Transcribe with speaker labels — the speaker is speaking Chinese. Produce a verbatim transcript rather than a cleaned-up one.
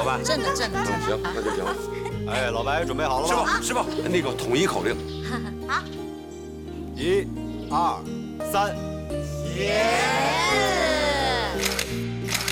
Speaker 1: 老白。
Speaker 2: 正的正的。
Speaker 1: 行，那就行了。
Speaker 3: 哎，老白准备好了吗？
Speaker 1: 师傅，师傅，那个统一口令。
Speaker 2: 好。
Speaker 3: 一、二、三，
Speaker 2: 耶！